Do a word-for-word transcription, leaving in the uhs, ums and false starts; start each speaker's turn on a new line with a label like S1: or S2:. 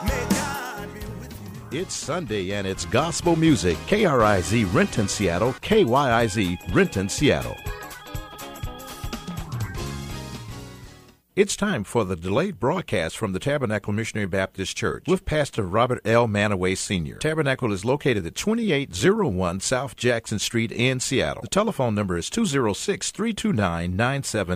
S1: It's Sunday and it's gospel music. K R I Z Renton, Seattle. K Y I Z Renton, Seattle. It's time for the delayed broadcast from the Tabernacle Missionary Baptist Church with Pastor Robert L. Manaway, Senior Tabernacle is located at twenty-eight oh one South Jackson Street in Seattle. The telephone number is two oh six, three two nine, nine seven